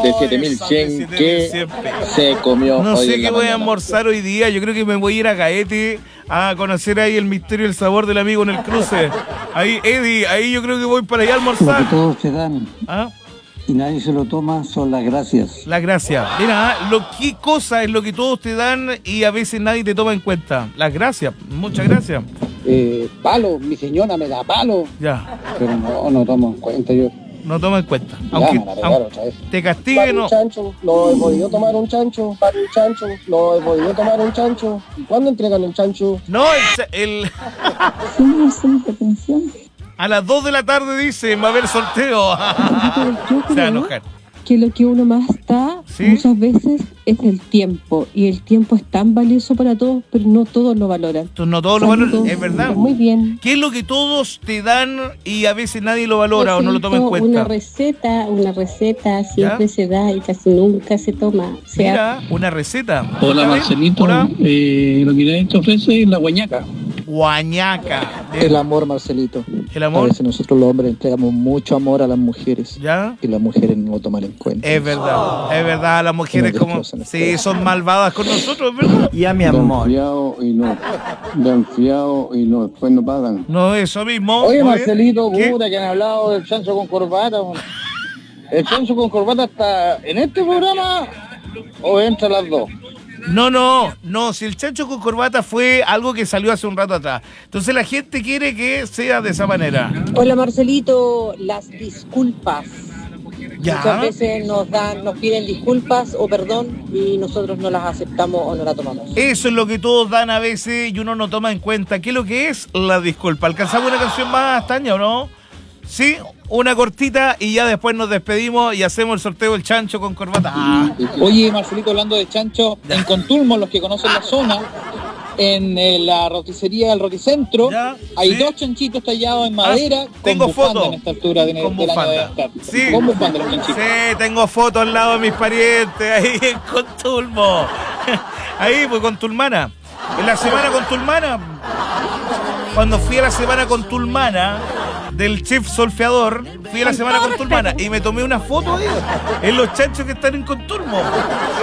de 7.100 que se comió. No hoy sé en qué la voy a mañana. almorzar hoy día. Yo creo que me voy a ir a Gaete a conocer ahí el misterio y el sabor del amigo en el cruce. Ahí, Eddie, ahí yo creo que voy para allá a Lo que almorzar. todos te dan ¿Ah? y nadie se lo toma son las gracias. Las gracias. Mira, qué cosa es lo que todos te dan y a veces nadie te toma en cuenta. Las gracias. Muchas gracias. Palo, mi señora me da palo. Ya. Pero no tomo en cuenta yo. No toma en cuenta. Ya, Aunque me la regalo otra vez. te castigue, no. Un chancho, no he podido tomar un chancho. Para un chancho, no he podido tomar un chancho. ¿Y cuándo entregan el chancho? No, a las 2 de la tarde dice, va a haber sorteo. Se va a enojar. Que lo que uno más da ¿Sí? muchas veces es el tiempo, y el tiempo es tan valioso para todos, pero no todos lo valoran. Entonces, no todos lo valoran, es verdad. Muy bien. ¿Qué es lo que todos te dan y a veces nadie lo valora o no lo toma en cuenta? Una receta siempre se da y casi nunca se toma. Mira, una receta. Hola ¿Está bien? Marcelito, Hola. lo que nadie te ofrece es la guañaca. Guañaca. El amor, Marcelito. El A amor. veces nosotros los hombres entregamos mucho amor a las mujeres. ¿Ya? Y las mujeres no lo toman en cuenta. Es verdad, las mujeres Nos como destrozan sí, después. son malvadas con nosotros, es verdad. Y a mi Dan amor. fiado y no. Dan fiado y no. Después no pagan. No, eso mismo. Oye, Muy bien. Marcelito, ¿Qué? puta, que han hablado del chancho con corbata. ¿El chancho con corbata está en este programa o entra las dos? No, si el chancho con corbata fue algo que salió hace un rato atrás. Entonces la gente quiere que sea de esa manera. Hola Marcelito, las disculpas. Muchas Ya. veces nos piden disculpas o perdón y nosotros no las aceptamos o no las tomamos. Eso es lo que todos dan a veces y uno no toma en cuenta. ¿Qué es lo que es la disculpa? ¿Alcanzamos una canción más, Taña, o no? Sí, una cortita y ya después nos despedimos y hacemos el sorteo del chancho con corbata. Oye, Marcelito, hablando de chancho, en Contulmo, los que conocen la zona, en la roticería del Roticentro, Ya, hay sí. 2 chanchitos tallados en madera con tengo bufanda foto. en esta altura Con del año bufanda. de estar. Sí. Con bufanda los chanchitos. Sí, tengo fotos al lado de mis parientes ahí en Contulmo. Ahí, pues Contulmana. En la semana Contulmana, cuando fui a la semana Contulmana del chef solfeador, fui a la semana Contulmana y me tomé una foto ahí en los chanchos que están en Contulmo.